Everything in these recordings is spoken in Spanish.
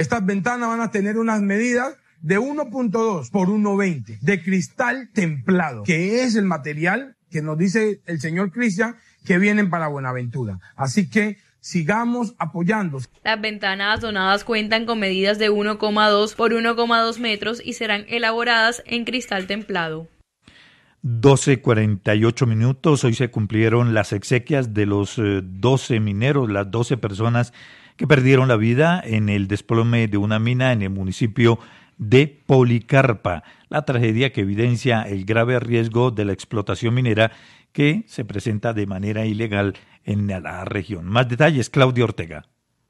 Estas ventanas van a tener unas medidas de 1.2 por 1.20 de cristal templado, que es el material que nos dice el señor Cristian que vienen para Buenaventura. Así que sigamos apoyando. Las ventanas donadas cuentan con medidas de 1,2 por 1,2 metros y serán elaboradas en cristal templado. 12:48 minutos. Hoy se cumplieron las exequias de los 12 mineros, las 12 personas que perdieron la vida en el desplome de una mina en el municipio de Policarpa. La tragedia que evidencia el grave riesgo de la explotación minera que se presenta de manera ilegal en la región. Más detalles, Claudia Ortega.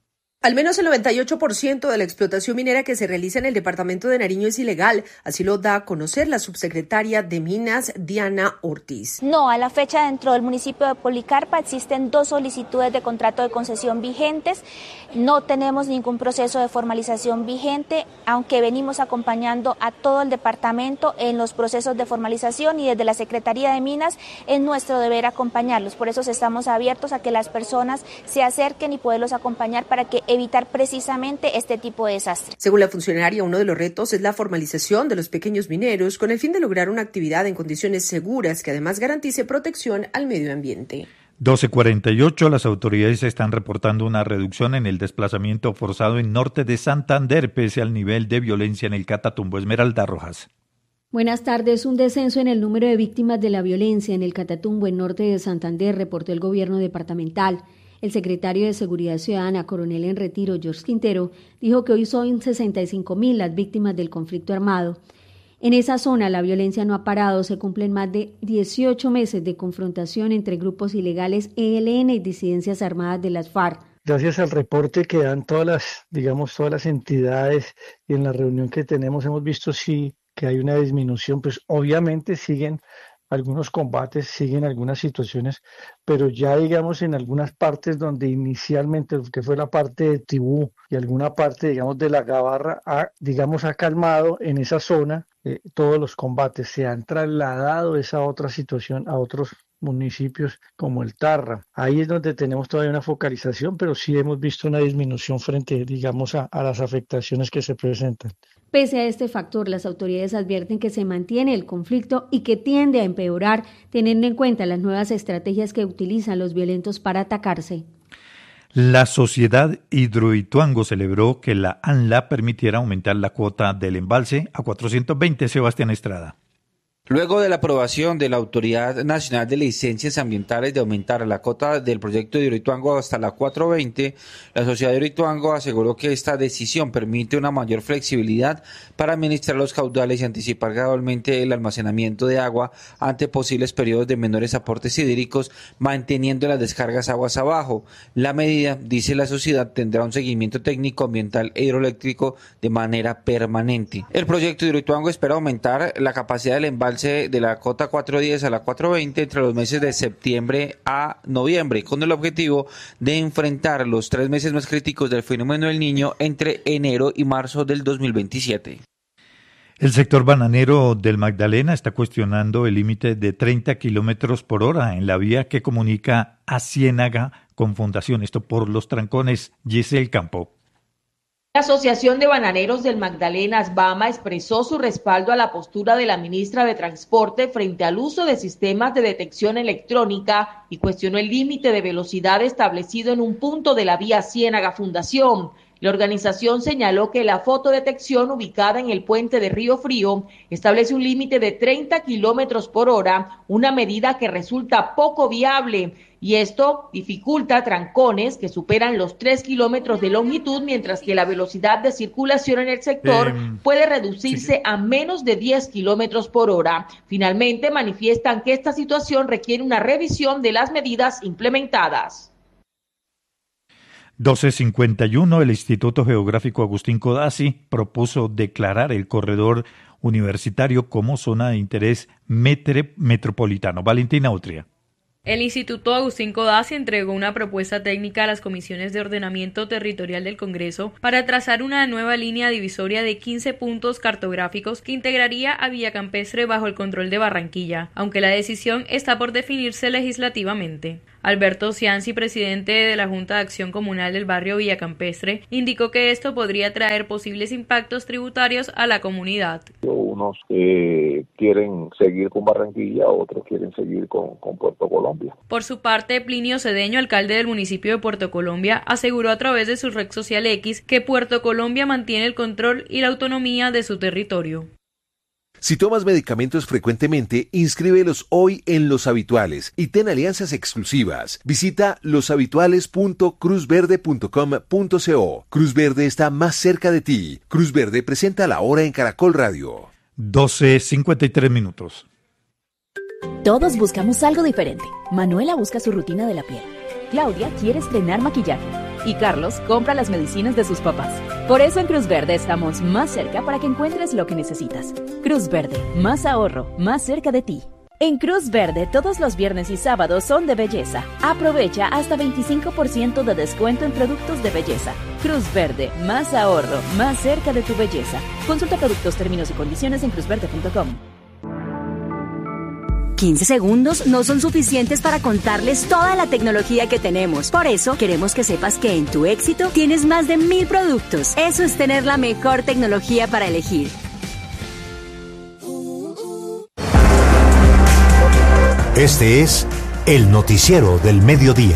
Al menos el 98% de la explotación minera que se realiza en el departamento de Nariño es ilegal, así lo da a conocer la subsecretaria de Minas, Diana Ortiz. No, a la fecha dentro del municipio de Policarpa existen 2 solicitudes de contrato de concesión vigentes, no tenemos ningún proceso de formalización vigente, aunque venimos acompañando a todo el departamento en los procesos de formalización y desde la Secretaría de Minas es nuestro deber acompañarlos, por eso estamos abiertos a que las personas se acerquen y poderlos acompañar para que evitar precisamente este tipo de desastres. Según la funcionaria, uno de los retos es la formalización de los pequeños mineros con el fin de lograr una actividad en condiciones seguras que además garantice protección al medio ambiente. 12:48, las autoridades están reportando una reducción en el desplazamiento forzado en norte de Santander pese al nivel de violencia en el Catatumbo. Esmeralda Rojas. Buenas tardes. Un descenso en el número de víctimas de la violencia en el Catatumbo en norte de Santander, reportó el gobierno departamental. El secretario de Seguridad Ciudadana, coronel en retiro, George Quintero, dijo que hoy son 65.000 las víctimas del conflicto armado. En esa zona la violencia no ha parado, se cumplen más de 18 meses de confrontación entre grupos ilegales ELN y disidencias armadas de las FARC. Gracias al reporte que dan todas las entidades y en la reunión que tenemos hemos visto sí que hay una disminución, pues obviamente siguen algunos combates, siguen algunas situaciones, pero ya digamos en algunas partes donde inicialmente, que fue la parte de Tibú y alguna parte digamos de la Gabarra, ha calmado en esa zona todos los combates, se han trasladado esa otra situación a otros municipios como el Tarra. Ahí es donde tenemos todavía una focalización, pero sí hemos visto una disminución frente, digamos, a las afectaciones que se presentan. Pese a este factor, las autoridades advierten que se mantiene el conflicto y que tiende a empeorar, teniendo en cuenta las nuevas estrategias que utilizan los violentos para atacarse. La Sociedad Hidroituango celebró que la ANLA permitiera aumentar la cuota del embalse a 420. Sebastián Estrada. Luego de la aprobación de la Autoridad Nacional de Licencias Ambientales de aumentar la cota del proyecto de Hidroituango hasta la 420, la Sociedad de Hidroituango aseguró que esta decisión permite una mayor flexibilidad para administrar los caudales y anticipar gradualmente el almacenamiento de agua ante posibles periodos de menores aportes hídricos, manteniendo las descargas aguas abajo. La medida, dice la sociedad, tendrá un seguimiento técnico, ambiental e hidroeléctrico de manera permanente. El proyecto de Hidroituango espera aumentar la capacidad del embalse de la cota 410 a la 420 entre los meses de septiembre a noviembre, con el objetivo de enfrentar los 3 meses más críticos del fenómeno del Niño entre enero y marzo del 2027. El sector bananero del Magdalena está cuestionando el límite de 30 kilómetros por hora en la vía que comunica a Ciénaga con Fundación, esto por los trancones. Giselle Campo. La Asociación de Bananeros del Magdalena, ASBAMA, expresó su respaldo a la postura de la ministra de Transporte frente al uso de sistemas de detección electrónica y cuestionó el límite de velocidad establecido en un punto de la vía Ciénaga Fundación. La organización señaló que la fotodetección ubicada en el puente de Río Frío establece un límite de 30 kilómetros por hora, una medida que resulta poco viable, y esto dificulta trancones que superan los 3 kilómetros de longitud, mientras que la velocidad de circulación en el sector puede reducirse a menos de 10 kilómetros por hora. Finalmente, manifiestan que esta situación requiere una revisión de las medidas implementadas. 12:51, el Instituto Geográfico Agustín Codazzi propuso declarar el corredor universitario como zona de interés metropolitano. Valentina Utria. El Instituto Agustín Codazzi entregó una propuesta técnica a las comisiones de ordenamiento territorial del Congreso para trazar una nueva línea divisoria de 15 puntos cartográficos que integraría a Villacampestre bajo el control de Barranquilla, aunque la decisión está por definirse legislativamente. Alberto Cianci, presidente de la Junta de Acción Comunal del barrio Villacampestre, indicó que esto podría traer posibles impactos tributarios a la comunidad. Unos quieren seguir con Barranquilla, otros quieren seguir con Puerto Colombia. Por su parte, Plinio Cedeño, alcalde del municipio de Puerto Colombia, aseguró a través de su red social X que Puerto Colombia mantiene el control y la autonomía de su territorio. Si tomas medicamentos frecuentemente, inscríbelos hoy en Los Habituales y ten alianzas exclusivas. Visita loshabituales.cruzverde.com.co. Cruz Verde está más cerca de ti. Cruz Verde presenta La Hora en Caracol Radio. 12:53. Todos buscamos algo diferente. Manuela busca su rutina de la piel. Claudia quiere estrenar maquillaje. Y Carlos compra las medicinas de sus papás. Por eso en Cruz Verde estamos más cerca para que encuentres lo que necesitas. Cruz Verde, más ahorro, más cerca de ti. En Cruz Verde, todos los viernes y sábados son de belleza. Aprovecha hasta 25% de descuento en productos de belleza. Cruz Verde, más ahorro, más cerca de tu belleza. Consulta productos, términos y condiciones en cruzverde.com. 15 segundos no son suficientes para contarles toda la tecnología que tenemos. Por eso, queremos que sepas que en Tu Éxito tienes más de 1000 productos. Eso es tener la mejor tecnología para elegir. Este es el noticiero del mediodía.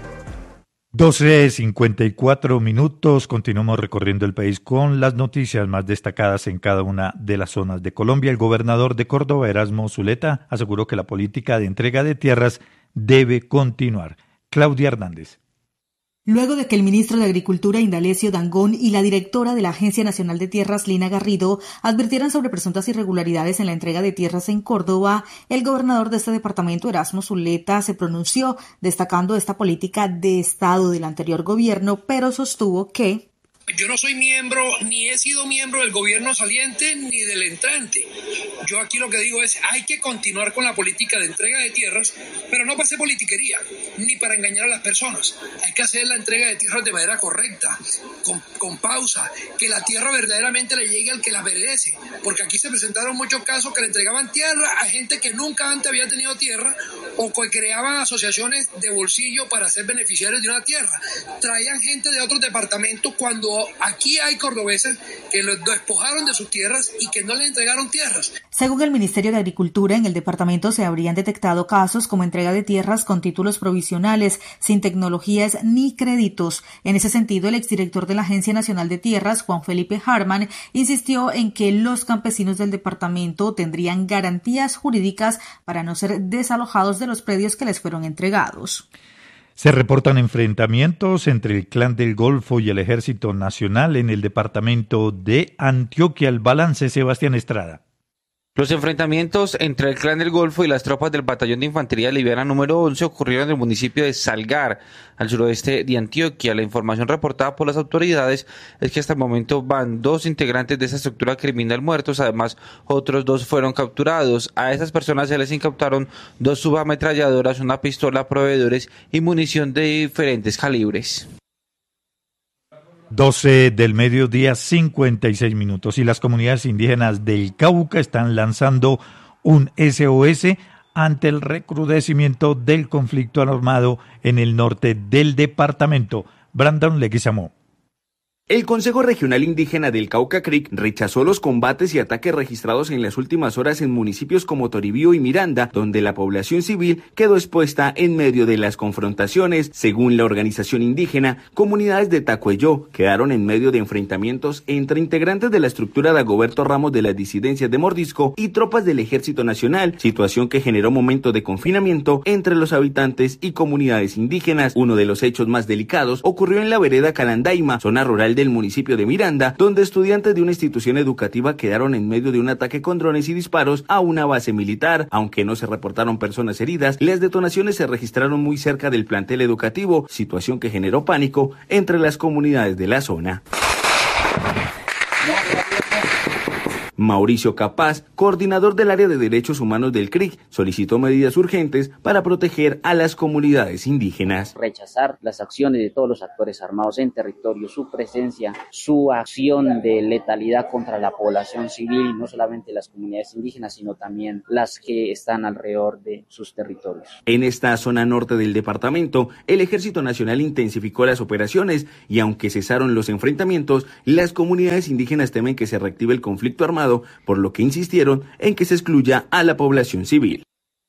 12:54. Continuamos recorriendo el país con las noticias más destacadas en cada una de las zonas de Colombia. El gobernador de Córdoba, Erasmo Zuleta, aseguró que la política de entrega de tierras debe continuar. Claudia Hernández. Luego de que el ministro de Agricultura, Indalecio Dangond, y la directora de la Agencia Nacional de Tierras, Lina Garrido, advirtieran sobre presuntas irregularidades en la entrega de tierras en Córdoba, el gobernador de este departamento, Erasmo Zuleta, se pronunció destacando esta política de Estado del anterior gobierno, pero sostuvo que yo no soy miembro, ni he sido miembro del gobierno saliente ni del entrante. Yo aquí lo que digo es, hay que continuar con la política de entrega de tierras, pero no para hacer politiquería, ni para engañar a las personas. Hay que hacer la entrega de tierras de manera correcta, con pausa, que la tierra verdaderamente le llegue al que la merece. Porque aquí se presentaron muchos casos que le entregaban tierra a gente que nunca antes había tenido tierra, o que creaban asociaciones de bolsillo para ser beneficiarios de una tierra. Traían gente de otros departamentos cuando aquí hay cordobeses que los despojaron de sus tierras y que no les entregaron tierras. Según el Ministerio de Agricultura, en el departamento se habrían detectado casos como entrega de tierras con títulos provisionales, sin tecnologías ni créditos. En ese sentido, el exdirector de la Agencia Nacional de Tierras, Juan Felipe Harman, insistió en que los campesinos del departamento tendrían garantías jurídicas para no ser desalojados de los predios que les fueron entregados. Se reportan enfrentamientos entre el Clan del Golfo y el Ejército Nacional en el departamento de Antioquia. El balance, Sebastián Estrada. Los enfrentamientos entre el Clan del Golfo y las tropas del Batallón de Infantería Liviana número 11 ocurrieron en el municipio de Salgar, al suroeste de Antioquia. La información reportada por las autoridades es que hasta el momento van 2 integrantes de esa estructura criminal muertos, además otros 2 fueron capturados. A esas personas se les incautaron 2 subametralladoras, una pistola, proveedores y munición de diferentes calibres. 12 del mediodía, 56 minutos. Y las comunidades indígenas del Cauca están lanzando un SOS ante el recrudecimiento del conflicto armado en el norte del departamento. Brandon Leguizamó. El Consejo Regional Indígena del Cauca Creek rechazó los combates y ataques registrados en las últimas horas en municipios como Toribío y Miranda, donde la población civil quedó expuesta en medio de las confrontaciones. Según la organización indígena, comunidades de Tacuelló quedaron en medio de enfrentamientos entre integrantes de la estructura de Dagoberto Ramos de las disidencias de Mordisco y tropas del Ejército Nacional, situación que generó momentos de confinamiento entre los habitantes y comunidades indígenas. Uno de los hechos más delicados ocurrió en la vereda Calandaima, zona rural del municipio de Miranda, donde estudiantes de una institución educativa quedaron en medio de un ataque con drones y disparos a una base militar. Aunque no se reportaron personas heridas, las detonaciones se registraron muy cerca del plantel educativo, situación que generó pánico entre las comunidades de la zona. Mauricio Capaz, coordinador del área de derechos humanos del CRIC, solicitó medidas urgentes para proteger a las comunidades indígenas. Rechazar las acciones de todos los actores armados en territorio, su presencia, su acción de letalidad contra la población civil, no solamente las comunidades indígenas, sino también las que están alrededor de sus territorios. En esta zona norte del departamento, el Ejército Nacional intensificó las operaciones y aunque cesaron los enfrentamientos, las comunidades indígenas temen que se reactive el conflicto armado, por lo que insistieron en que se excluya a la población civil.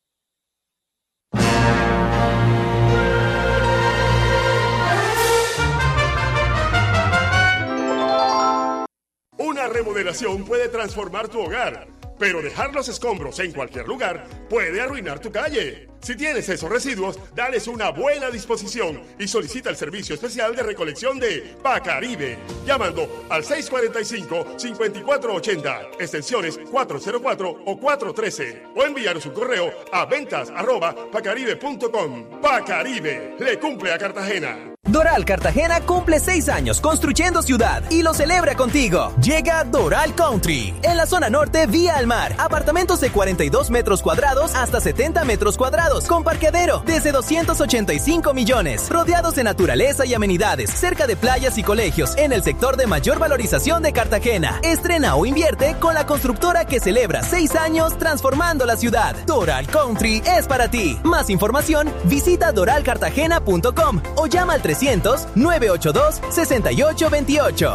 Una remodelación puede transformar tu hogar, pero dejar los escombros en cualquier lugar puede arruinar tu calle. Si tienes esos residuos, dales una buena disposición y solicita el servicio especial de recolección de Pacaribe, llamando al 645-5480, extensiones 404 o 413, o enviaros un correo a ventas@pacaribe.com. Pacaribe, le cumple a Cartagena. Doral Cartagena cumple 6 años construyendo ciudad y lo celebra contigo. Llega Doral Country. En la zona norte, vía al mar. Apartamentos de 42 metros cuadrados hasta 70 metros cuadrados. Con parqueadero desde 285 millones. Rodeados de naturaleza y amenidades. Cerca de playas y colegios. En el sector de mayor valorización de Cartagena. Estrena o invierte con la constructora que celebra 6 años transformando la ciudad. Doral Country es para ti. Más información, visita doralcartagena.com o llama al 300-982-6828.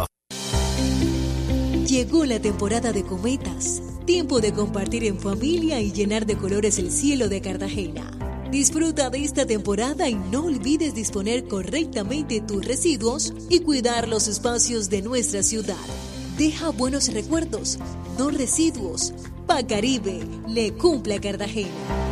Llegó la temporada de cometas. Tiempo de compartir en familia y llenar de colores el cielo de Cartagena. Disfruta de esta temporada y no olvides disponer correctamente tus residuos y cuidar los espacios de nuestra ciudad. Deja buenos recuerdos, no residuos. Pacaribe le cumple a Cartagena.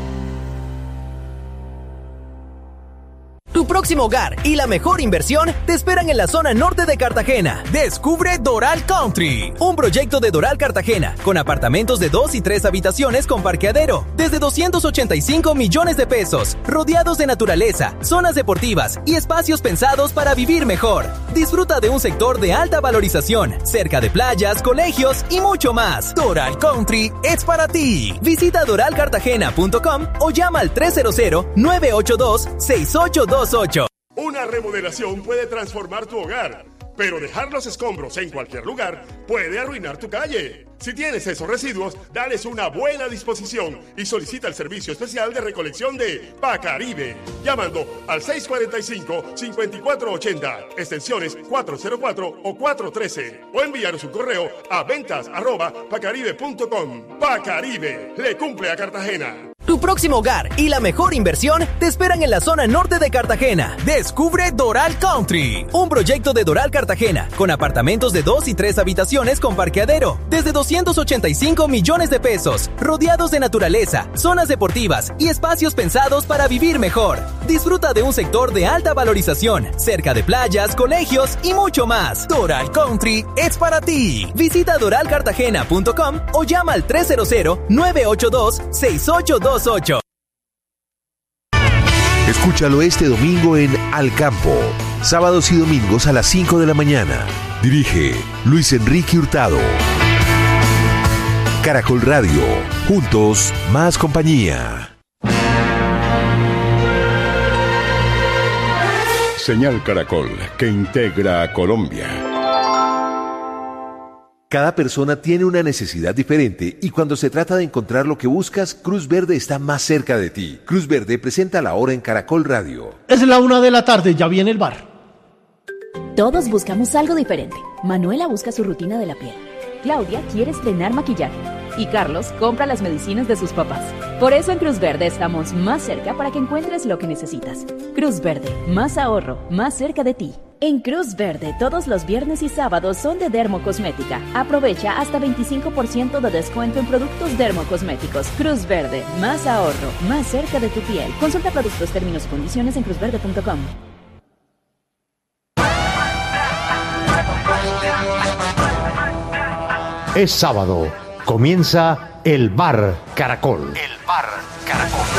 Tu próximo hogar y la mejor inversión te esperan en la zona norte de Cartagena. Descubre Doral Country, un proyecto de Doral Cartagena con apartamentos de 2 y 3 habitaciones con parqueadero desde 285 millones de pesos, rodeados de naturaleza, zonas deportivas y espacios pensados para vivir mejor. Disfruta de un sector de alta valorización, cerca de playas, colegios y mucho más. Doral Country es para ti. Visita doralcartagena.com o llama al 300-982-6828. Una remodelación puede transformar tu hogar, pero dejar los escombros en cualquier lugar puede arruinar tu calle. Si tienes esos residuos, dales una buena disposición y solicita el servicio especial de recolección de Pacaribe, llamando al 645-5480, extensiones 404 o 413, o enviaros un correo a ventas@pacaribe.com. Pacaribe, le cumple a Cartagena. Tu próximo hogar y la mejor inversión te esperan en la zona norte de Cartagena. Descubre Doral Country, un proyecto de Doral Cartagena con apartamentos de 2 y 3 habitaciones con parqueadero desde 285 millones de pesos, rodeados de naturaleza, zonas deportivas y espacios pensados para vivir mejor. Disfruta de un sector de alta valorización, cerca de playas, colegios y mucho más. Doral Country es para ti. Visita doralcartagena.com o llama al 300-982-6828. Escúchalo este domingo en Al Campo, sábados y domingos a las 5 de la mañana. Dirige Luis Enrique Hurtado. Caracol Radio, juntos más compañía. Señal Caracol, que integra a Colombia. Cada persona tiene una necesidad diferente y cuando se trata de encontrar lo que buscas, Cruz Verde está más cerca de ti. Cruz Verde presenta la hora en Caracol Radio. Es la 1 de la tarde, ya viene el bar. Todos buscamos algo diferente. Manuela busca su rutina de la piel. Claudia quiere estrenar maquillaje. Y Carlos compra las medicinas de sus papás. Por eso en Cruz Verde estamos más cerca para que encuentres lo que necesitas. Cruz Verde, más ahorro, más cerca de ti. En Cruz Verde, todos los viernes y sábados son de Dermocosmética. Aprovecha hasta 25% de descuento en productos dermocosméticos. Cruz Verde, más ahorro, más cerca de tu piel. Consulta productos, términos y condiciones en cruzverde.com. Es sábado. Comienza el Bar Caracol. El Bar Caracol.